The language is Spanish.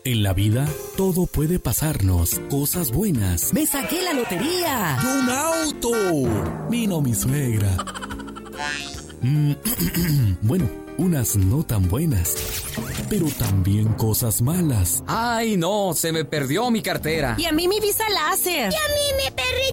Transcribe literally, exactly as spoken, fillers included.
En la vida, todo puede pasarnos. Cosas buenas. ¡Me saqué la lotería! ¡Yo un auto! Vino mi suegra. Mm, bueno, unas no tan buenas, pero también cosas malas. ¡Ay, no! Se me perdió mi cartera. Y a mí mi visa láser. Y a mí mi perrito